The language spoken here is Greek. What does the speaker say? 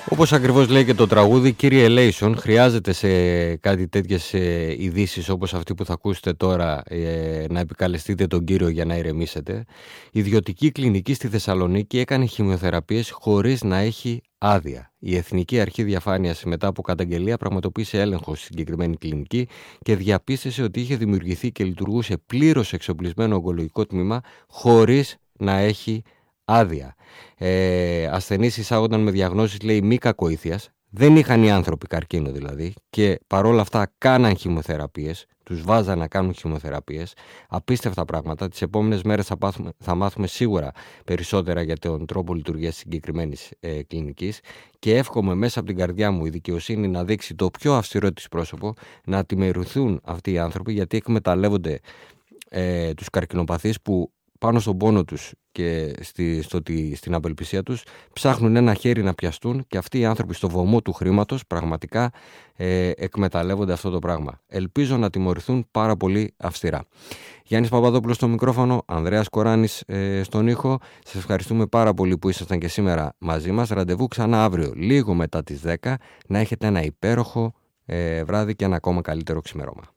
Όπως ακριβώς λέει και το τραγούδι, κύριε Elation, χρειάζεται σε κάτι τέτοιες ειδήσεις όπως αυτή που θα ακούσετε τώρα να επικαλεστείτε τον κύριο για να ηρεμήσετε. Η ιδιωτική κλινική στη Θεσσαλονίκη έκανε χημειοθεραπείες χωρίς να έχει άδεια. Η Εθνική Αρχή Διαφάνειας μετά από καταγγελία πραγματοποίησε έλεγχο στη συγκεκριμένη κλινική και διαπίστωσε ότι είχε δημιουργηθεί και λειτουργούσε πλήρως εξοπλισμένο ογκολογικό τμήμα χωρίς να έχει άδεια. Ασθενείς εισάγονταν με διαγνώσεις, λέει, μη κακοήθειας. Δεν είχαν οι άνθρωποι καρκίνο δηλαδή και παρόλα αυτά κάναν χημειοθεραπείες, τους βάζαν να κάνουν χημειοθεραπείες. Απίστευτα πράγματα. Τις επόμενες μέρες θα μάθουμε σίγουρα περισσότερα για τον τρόπο λειτουργίας της συγκεκριμένης κλινικής και εύχομαι μέσα από την καρδιά μου η δικαιοσύνη να δείξει το πιο αυστηρό της πρόσωπο, να τιμωρηθούν αυτοί οι άνθρωποι γιατί εκμεταλλεύονται τους καρκινοπαθείς που πάνω στον πόνο τους και στην απελπισία τους ψάχνουν ένα χέρι να πιαστούν και αυτοί οι άνθρωποι στο βωμό του χρήματος πραγματικά εκμεταλλεύονται αυτό το πράγμα. Ελπίζω να τιμωρηθούν πάρα πολύ αυστηρά. Γιάννης Παπαδόπουλος στο μικρόφωνο, Ανδρέας Κοράνης στον ήχο. Σας ευχαριστούμε πάρα πολύ που ήσασταν και σήμερα μαζί μας. Ραντεβού ξανά αύριο λίγο μετά τις 10. Να έχετε ένα υπέροχο βράδυ και ένα ακόμα καλύτερο ξημερώμα.